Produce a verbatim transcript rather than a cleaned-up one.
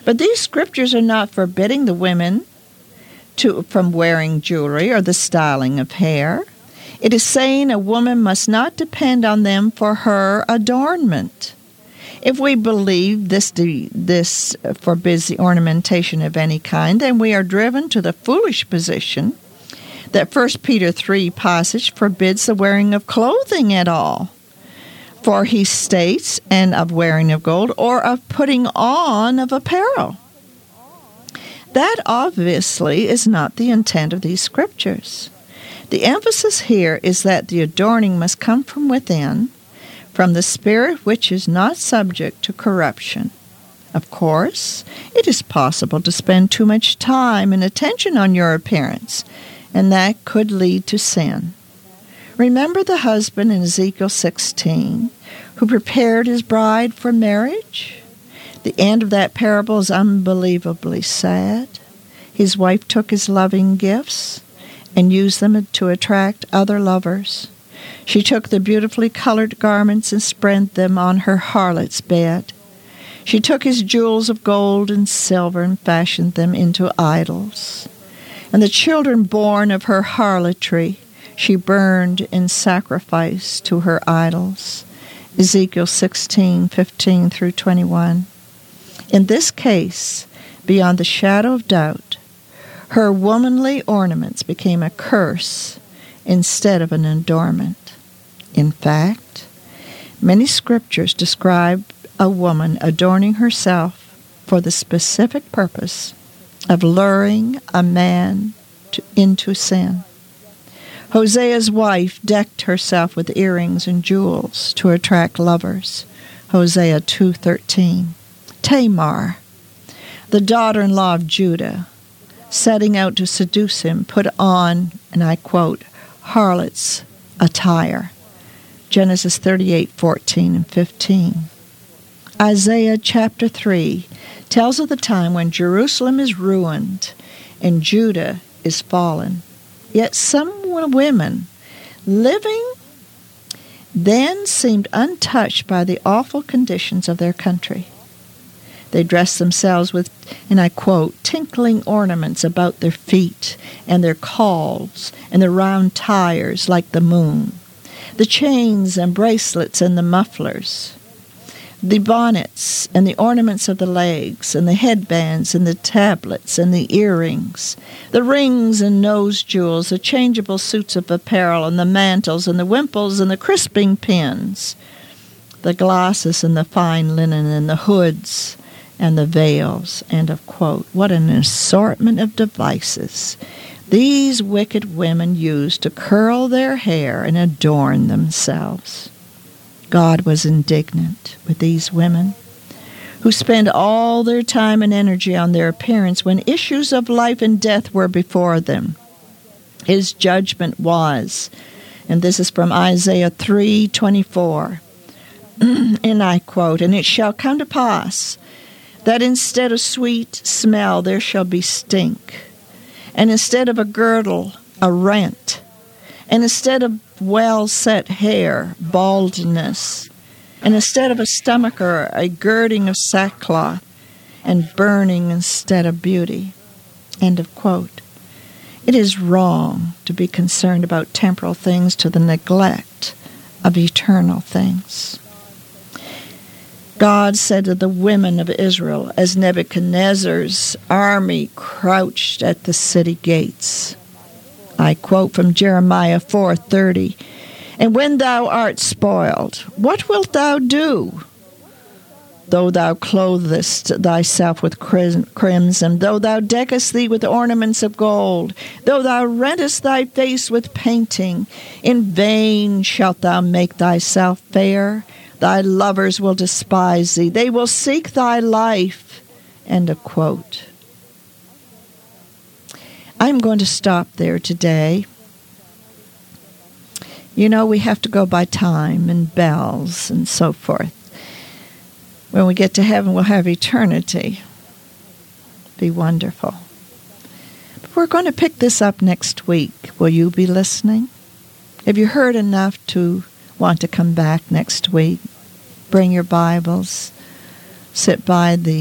But these scriptures are not forbidding the women to, from wearing jewelry or the styling of hair. It is saying a woman must not depend on them for her adornment. If we believe this this forbids the ornamentation of any kind, then we are driven to the foolish position that First Peter three passage forbids the wearing of clothing at all. For he states, and of wearing of gold, or of putting on of apparel. That obviously is not the intent of these scriptures. The emphasis here is that the adorning must come from within, from the Spirit which is not subject to corruption. Of course, it is possible to spend too much time and attention on your appearance, and that could lead to sin. Remember the husband in Ezekiel sixteen who prepared his bride for marriage? The end of that parable is unbelievably sad. His wife took his loving gifts and used them to attract other lovers. She took the beautifully colored garments and spread them on her harlot's bed. She took his jewels of gold and silver and fashioned them into idols. And the children born of her harlotry she burned in sacrifice to her idols. Ezekiel sixteen, fifteen through twenty-one. In this case, beyond the shadow of doubt, her womanly ornaments became a curse instead of an adornment. In fact, many scriptures describe a woman adorning herself for the specific purpose of luring a man to, into sin. Hosea's wife decked herself with earrings and jewels to attract lovers. Hosea two thirteen. Tamar, the daughter-in-law of Judah, setting out to seduce him, put on, and I quote, harlot's attire. Genesis thirty-eight, fourteen and fifteen. Isaiah chapter three tells of the time when Jerusalem is ruined and Judah is fallen. Yet some women living then seemed untouched by the awful conditions of their country. They dressed themselves with, and I quote, tinkling ornaments about their feet and their calves and the round tires like the moon, the chains and bracelets and the mufflers, the bonnets and the ornaments of the legs and the headbands and the tablets and the earrings, the rings and nose jewels, the changeable suits of apparel and the mantles and the wimples and the crisping pins, the glasses and the fine linen and the hoods and the veils, end of quote. What an assortment of devices these wicked women used to curl their hair and adorn themselves. God was indignant with these women who spend all their time and energy on their appearance when issues of life and death were before them. His judgment was, and this is from Isaiah three twenty-four, and I quote, and it shall come to pass that instead of sweet smell there shall be stink, and instead of a girdle, a rent, and instead of well-set hair, baldness, and instead of a stomacher, a girding of sackcloth, and burning instead of beauty. End of quote. It is wrong to be concerned about temporal things to the neglect of eternal things. God said to the women of Israel as Nebuchadnezzar's army crouched at the city gates. I quote from Jeremiah four thirty, and when thou art spoiled, what wilt thou do? Though thou clothest thyself with crimson, though thou deckest thee with ornaments of gold, though thou rentest thy face with painting, in vain shalt thou make thyself fair. Thy lovers will despise thee. They will seek thy life. End of quote. I'm going to stop there today. You know, we have to go by time and bells and so forth. When we get to heaven, we'll have eternity. Be wonderful. But we're going to pick this up next week. Will you be listening? Have you heard enough to want to come back next week? Bring your Bibles. Sit by the